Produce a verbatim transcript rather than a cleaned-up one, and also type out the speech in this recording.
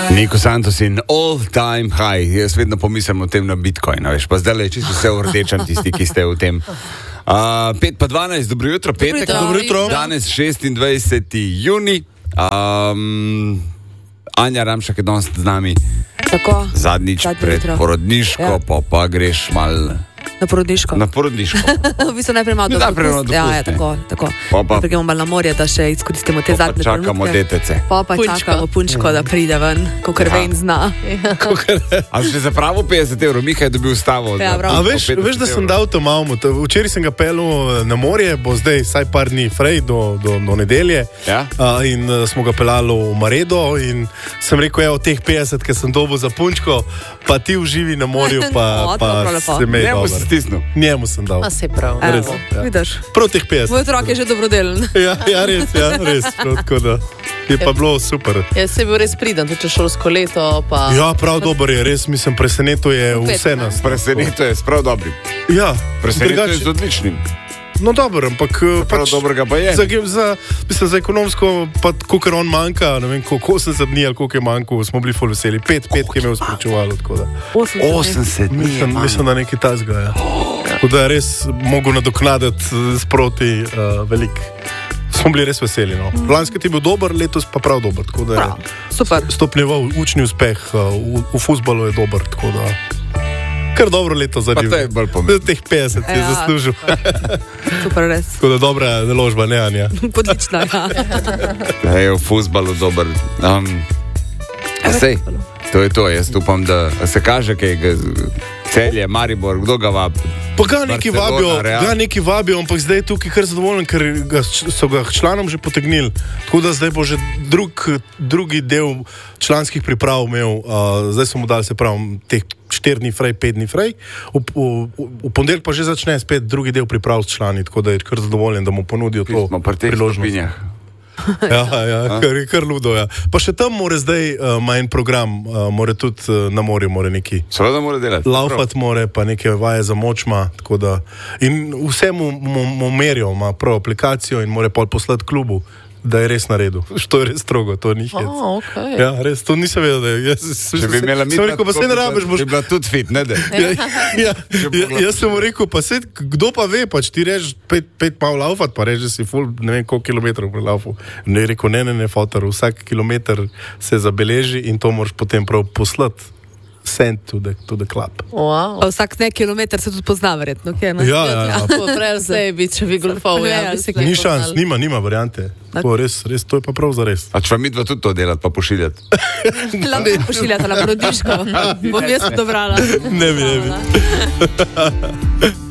Nico Santos in all time high. Jaz vedno pomislim o tem na Bitcoin, veš, pa zdaj le čisto vse v rdečem tisti, ki ste v tem. Uh, pet pa dvanajst, dobro jutro, petek. Dobro jutro. Danes šestindvajseti junij. Um, Anja Ramšak je danes z nami. Tako. Zadnjič Zadnje pred jutro. porodniško, Ja. pa, pa greš mal Na porodniško. na porodniško. V bistvu najprej malo Najprej malo dopust. Ja, ja, dopust, ne. tako, tako. Pa pa- Najprej gremo malo na morje, da še izkoristimo te Pa zadnje čakamo trenutke. detece. Pa pa Punčko. čakamo punčko, da pride ven, kakor Ja. ven zna. A si za pravo petdeset evrov, Miha je dobil stavo. Ja, za- prav. A po veš, petdeset veš, da sem evrov. dal to malo. Včeraj sem ga pelil na morje, bo zdaj vsaj par dni frej do, do, do nedelje. Ja? A, in uh, smo ga pelali v Maredo in sem rekel, evo, teh petdeset, ki sem dobil za punčko, pa ti uživi na morju, pa, O, to pa prav lepo. se me je Njemu dobro. si stisnil. Njemu sem dal. A se prav. Evo, ja. vidiš. Prav teh petdeset. Moj otrok je že dobrodelen. Ja, ja, res, ja, res. Prav, tako da je pa bilo super. Jaz sem bil res priden, tudi če šolsko leto. Pa... Ja, prav dober je, res mislim, presenetil je vse nas. Presenetilo je s prav dobrim. Ja, Presenetilo je drugače- z odličnim. No, dobro, ampak eh, Prav dobrega pa je. Za, za, mislim, za ekonomsko, pa koliko on manjka, ne vem, koliko osemdeset dni ali koliko je manjkalo, smo bili ful veseli. Pet, pet, ki je imel spričevalo. osemdeset dni. Mislim, mislim, da nekaj tazga je. Tako da je res mogo nadoknaditi eh, sproti uh, velik. Smo bili res veseli. No. Lanski ti je bil dober, letos pa prav dober. Tako da je Prav, super. stopnjeval učni uspeh, uh, v, v fuzbalu je dober. Tako da kar dobro leto za Pa njim. to je bolj pomembno. Teh petdeset je Ja, zaslužil. Super, res. Tako da dobra naložba, ne Anja. Odlično, ja. Je v fuzbalu dober. Um, sej, to je to. Jaz upam, da se kaže, kaj je Celje, Maribor, kdo ga vabi. Pa ga neki Barcelona, vabijo, Real. ga neki vabijo, ampak zdaj je tukaj kar zadovoljen, ker ga, so ga k članom že potegnili. Tako da zdaj bo že drug, drugi del članskih priprav imel, uh, zdaj so mu dali se pravi teh štiri dni frej, pet dni frej. V, v, v ponedeljek pa že začne spet drugi del priprav s člani, tako da je kar zadovoljen, da mu ponudijo to Smo pri teh priložnost. stopinjah. Ja, ja, kar, kar ludo, ja. Pa še tam mora zdaj, uh, ima en program, uh, mora tudi uh, na morju, mora neki. Seveda mora delati. Laufat more, pa neke vaje za moč ima. tako da- In vse mu, mu, mu merijo, ima prav aplikacijo in mora pol poslati klubu, da je res na redu. To je res strogo, to ni hec. Oh, okay. Ja, res, to nisem vedel. da je- Jaz, Če bi imela mi sem rekel, pa se ne rabiš, boš. Bi bila tudi fit, ne da. Ja, ja, ja, jaz sem mu rekel, pa se, kdo pa ve, pač ti rečeš pet, pet pa laufat, pa rečeš si ful, ne vem koliko kilometrov prelaufu. Ne je rekel, ne, ne, ne, fotor, vsak kilometr se zabeleži in to moraš potem prav poslati. Send to the, to the club. Wow. Pa vsak nek kilometr se tudi pozna, verjetno. Kje, ne? Ja, ja, ja. Prej zdaj bi, če bi golfal. Ja, Ja, bi se Ni kaj šans, poznali. nima, nima variante. Tako, res, res, to je pa prav za res. A če vam midva tudi to delati, pa pošiljati. Lahko pošiljate na porodniško. Bom jaz dobrala. Ne bi, ne bi.